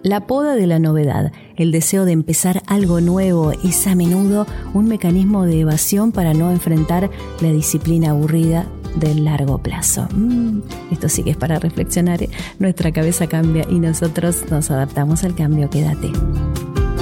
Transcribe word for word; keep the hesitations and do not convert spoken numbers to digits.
La poda de la novedad, el deseo de empezar algo nuevo, es a menudo un mecanismo de evasión para no enfrentar la disciplina aburrida del largo plazo. Mm, esto sí que es para reflexionar. Nuestra cabeza cambia y nosotros nos adaptamos al cambio. Quédate.